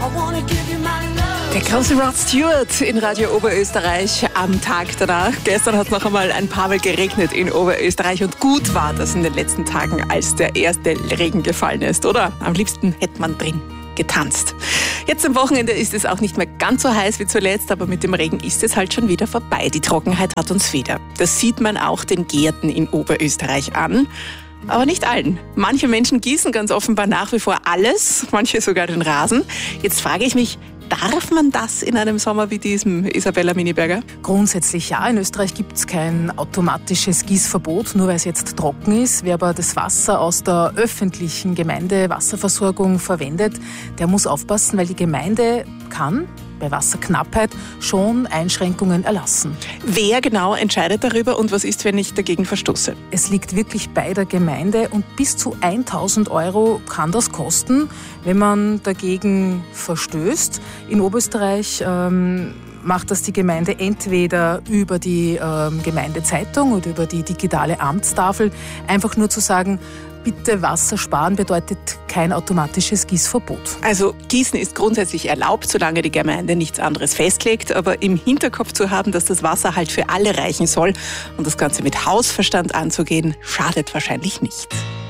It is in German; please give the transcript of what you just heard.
Der große Rod Stewart in Radio Oberösterreich am Tag danach. Gestern hat es noch einmal ein paar Mal geregnet in Oberösterreich und gut war das in den letzten Tagen, als der erste Regen gefallen ist, oder? Am liebsten hätte man drin getanzt. Jetzt am Wochenende ist es auch nicht mehr ganz so heiß wie zuletzt, aber mit dem Regen ist es halt schon wieder vorbei. Die Trockenheit hat uns wieder. Das sieht man auch den Gärten in Oberösterreich an. Aber nicht allen. Manche Menschen gießen ganz offenbar nach wie vor alles, manche sogar den Rasen. Jetzt frage ich mich, darf man das in einem Sommer wie diesem, Isabella Miniberger? Grundsätzlich ja. In Österreich gibt es kein automatisches Gießverbot, nur weil es jetzt trocken ist. Wer aber das Wasser aus der öffentlichen Gemeindewasserversorgung verwendet, der muss aufpassen, weil die Gemeinde kann bei Wasserknappheit schon Einschränkungen erlassen. Wer genau entscheidet darüber und was ist, wenn ich dagegen verstoße? Es liegt wirklich bei der Gemeinde und bis zu 1.000 € kann das kosten, wenn man dagegen verstößt. In Oberösterreich macht das die Gemeinde entweder über die Gemeindezeitung oder über die digitale Amtstafel. Einfach nur zu sagen, bitte Wasser sparen bedeutet kein automatisches Gießverbot. Also Gießen ist grundsätzlich erlaubt, solange die Gemeinde nichts anderes festlegt. Aber im Hinterkopf zu haben, dass das Wasser halt für alle reichen soll und das Ganze mit Hausverstand anzugehen, schadet wahrscheinlich nicht.